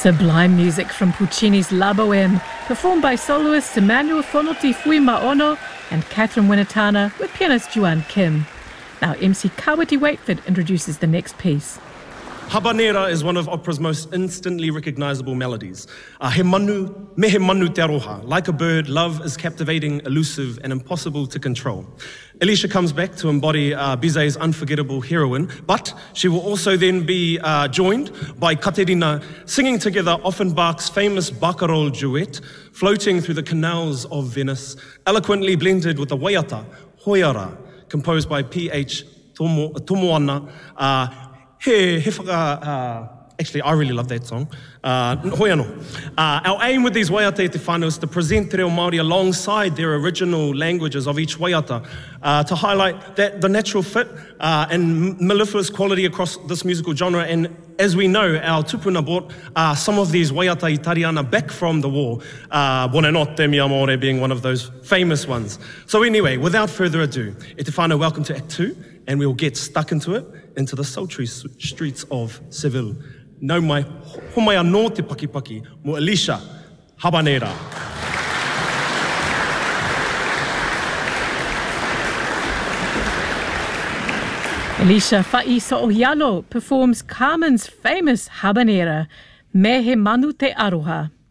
Sublime music from Puccini's La Bohème, performed by soloists Emmanuel Thonoti Fuimaono and Catherine Winatana with pianist Juan Kim. Now MC Kawiti Waitford introduces the next piece. Habanera is one of opera's most instantly recognizable melodies. He manu te aroha. Like a bird, love is captivating, elusive, and impossible to control. Elisha comes back to embody Bizet's unforgettable heroine, but she will also then be joined by Katerina, singing together Offenbach's famous Barcarolle duet, floating through the canals of Venice, eloquently blended with the waiata, Hoiara, composed by P.H. Tomoana. Actually, I really love that song. Our aim with these waiata te whānau is to present te reo Māori alongside their original languages of each waiata, to highlight that the natural fit and mellifluous quality across this musical genre. And as we know, our tupuna brought some of these waiata itariana back from the war, Bonanotte Mia More being one of those famous ones. So anyway, without further ado, e te whānau, welcome to Act 2, and we'll get stuck into it, into the sultry streets of Seville. Nau mai, homai anō te pakipaki, mo Elisha, Habanera. Elisha Fa'i So'ohialo performs Carmen's famous Habanera, Me He Manu Te Aroha.